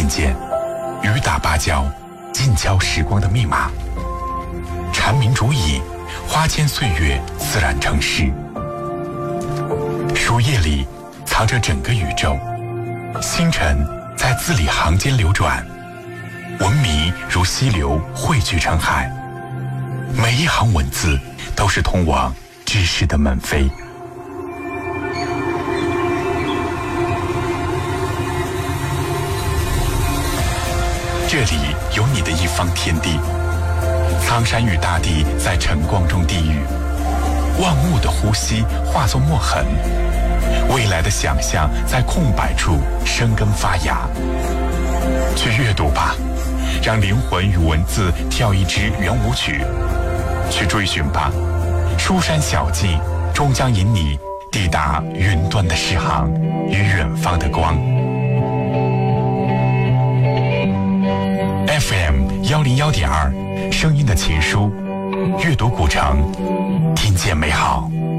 见，雨打芭蕉，静敲时光的密码。蝉鸣竹影，花间岁月自然成诗。书页里藏着整个宇宙，星辰在字里行间流转，文明如溪流汇聚成海。每一行文字都是通往知识的门扉。这里有你的一方天地，苍山与大地在晨光中低语，万物的呼吸化作墨痕，未来的想象在空白处生根发芽。去阅读吧，让灵魂与文字跳一支圆舞曲。去追寻吧，书山小径终将引你抵达云端的诗行与远方的光。FM 101.2，声音的情书，阅读古城，听见美好。